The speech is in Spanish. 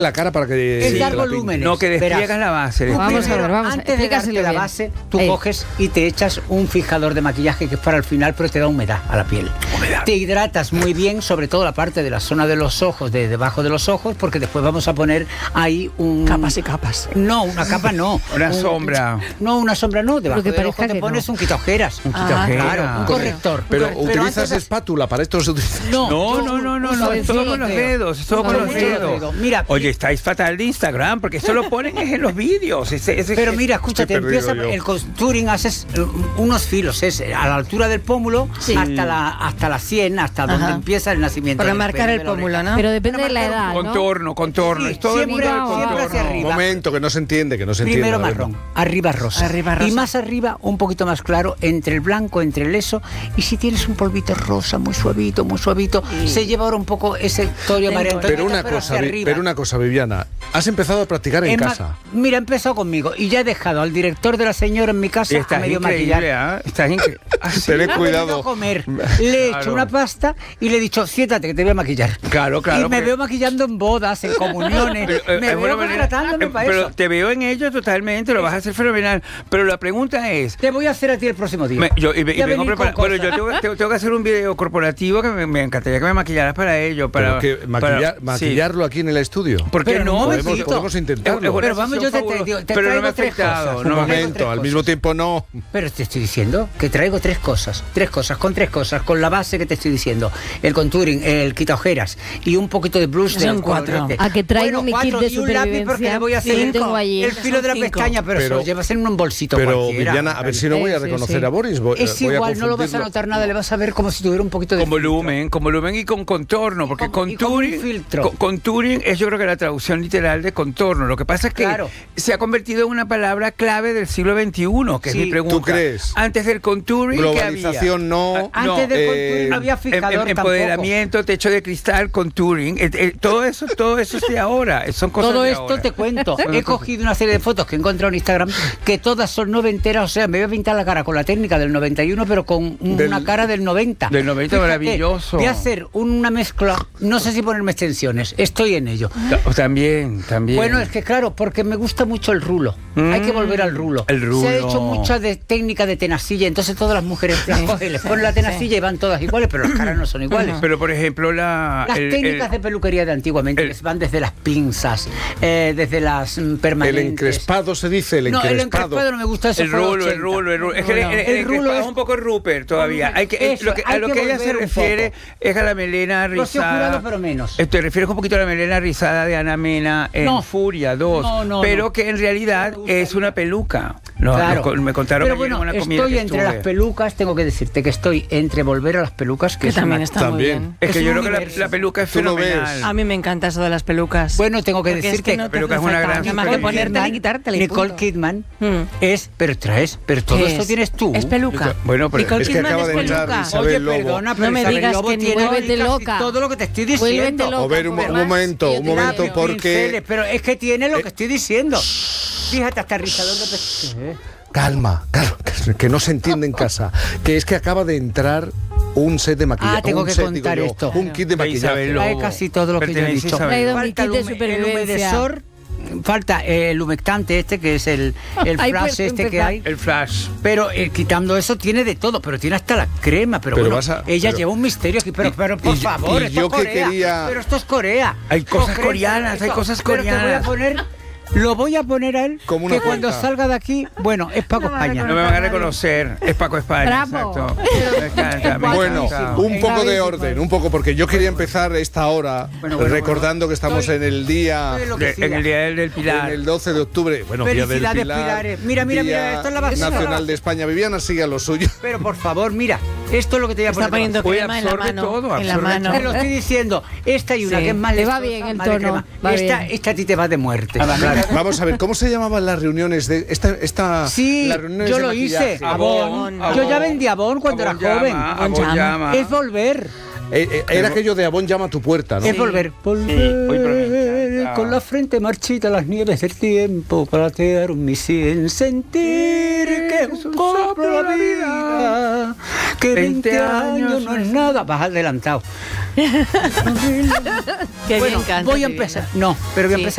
la cara para que... Es dar volúmenes. No, que despliegas la base. Vamos a ver, antes de darte la base, tú coges y te echas un fijador de maquillaje que es para el final, pero te da humedad a la piel. Te hidratas muy bien, sobre todo la parte de la zona de los ojos, de debajo de los ojos, porque después vamos a poner ahí un... Capas y capas. No, una capa no. Una sombra. No, una sombra no. Debajo Porque del ojo te que pones un quitaojeras. Un quitaojeras. Claro, un corrector. Pero ¿utilizas espátula? ¿Para esto se utiliza? No, es todo con los dedos. Es todo con los dedos. Mira, oye, estáis fatal de Instagram, porque esto lo ponen en los vídeos. Pero mira, escúchate, empieza el contouring, haces unos filos, es a la altura del pómulo hasta la sien, hasta donde empieza el nacimiento. Para marcar el pómulo, ¿no? Pero depende de la edad, ¿no? Contorno. Sí, es todo siempre contorno. hacia arriba. Un momento, que no se entiende, Primero marrón, arriba rosa. Y más arriba, un poquito más claro, entre el blanco, entre el eso. Y si tienes un polvito rosa, muy suavito, se lleva ahora un poco ese tono María Antonieta, pero una cosa, Viviana, has empezado a practicar en casa. Mira, he empezado conmigo y ya he dejado al director de la señora en mi casa a medio maquillar. Estás increíble. Tened cuidado. A comer. Le he hecho una pasta y le he dicho, siéntate que te voy a maquillar. Claro. Y me veo maquillando en bodas, en comuniones. Me veo contratándome para eso. Pero te veo en ello totalmente, lo vas a hacer fenomenal. Pero la pregunta es... Te voy a hacer a ti el próximo día. Yo tengo que hacer un video corporativo que me encantaría que me maquillaras para ello. Para maquillarlo aquí en el estudio. ¿Por qué no? Podemos intentarlo. Pero vamos, yo te traigo tres cosas. Un momento, al mismo tiempo no. Pero te estoy diciendo que traigo tres cosas, con la base que te estoy diciendo. El contouring, el quitaojeras y un poquito de blush. Son 4. A que traigo mi kit de supervivencia. Porque le voy a hacer el filo de la pestaña, pero eso lo llevas en un bolsito Pero cualquiera. Viviana, a ver si no voy a reconocer a Boris. Es igual, no lo vas a notar nada, le vas a ver como si tuviera un poquito de con volumen y con contorno, porque contouring es, yo creo que la traducción literal de contorno. Lo que pasa es que se ha convertido en una palabra clave del siglo XXI, que es mi pregunta. ¿Tú crees? Antes del contouring, globalización no. Antes del contouring no había fijador empoderamiento, tampoco. Techo de cristal, contouring, todo eso es de ahora. Son cosas todo de esto ahora. Te cuento. He cogido una serie de fotos que he encontrado en Instagram que todas son noventeras. O sea, me voy a pintar la cara con la técnica del 91, pero con una cara del 90. Del 90, fíjate, maravilloso. Voy a hacer una mezcla. No sé si ponerme extensiones. Estoy en ello. También. Bueno, es que claro, porque me gusta mucho el rulo. Hay que volver al rulo. Se ha hecho mucha técnica de tenacilla, entonces todas las mujeres les ponen la tenacilla y van todas iguales, pero las caras no son iguales. Pero por ejemplo las técnicas de peluquería de antiguamente van desde las pinzas, desde las permanentes. El encrespado se dice, el encrespado no me gusta eso. El rulo. Es que el encrespado es un poco Rupert todavía. A lo que ella se refiere es a la melena rizada. Jurado, pero menos. Te refieres un poquito a la melena rizada de Ana Mena en Furia 2, pero que en realidad es una peluca. Me contaron pero bueno, una comida estoy entre las pelucas, tengo que decirte que estoy entre volver a las pelucas, que también está muy bien. Es que yo creo que la peluca es fenomenal. A mí me encanta eso de las pelucas. Bueno, tengo que decirte que la peluca es una gran... Más que ponértela y quitártela. Nicole Kidman pero todo esto tienes tú. Es peluca. Bueno, pero Nicole Kidman es peluca. Oye, perdona, pero no me digas que vuélvete loca. Todo lo que te estoy diciendo. A ver, un momento, porque... Pero es que tiene lo que estoy diciendo. Fíjate, hasta rizador de pestañas. Calma, que no se entiende en casa. Que es que acaba de entrar un set de maquillaje. Tengo que contar esto. Un kit de maquillaje. Trae casi todo lo que yo he dicho. Falta el humedesor. Falta el humectante que es el flash que hay. El flash. Pero quitando eso tiene de todo, pero tiene hasta la crema. Pero bueno, ella lleva un misterio aquí. Pero por favor, esto es Corea. Pero esto es Corea. Hay cosas coreanas, Pero te voy a lo voy a poner a él, como que cuando salga de aquí, bueno, es Paco España. No me van a reconocer, es Paco España. Bravo. Exacto. Bueno, un poco de orden, porque yo quería empezar esta hora recordando que estamos en el día... En el Día del Pilar. En el 12 de octubre. Bueno, Día del Pilar. Mira, esta es la base Nacional de España. Viviana, sigue a lo suyo. Pero por favor, mira, esto es lo que te voy a poner. Está poniendo crema en la mano. En la mano. Te lo estoy diciendo. Esta y una que es más... Te va bien el tono. Esta a ti te va de muerte. Vamos a ver, ¿cómo se llamaban las reuniones de esta sí, las reuniones yo de lo maquillaje? hice. Abón. Yo ya vendí Abón cuando era joven. Abón llama. Es volver. Era aquello de Abón llama a tu puerta, ¿no? Es volver. Volver con la frente marchita las nieves del tiempo, platear mi sien, sentir que es un soplo la vida, que 20 años no es nada. Vas adelantado. Qué bien canta, voy a empezar. No, pero voy a empezar.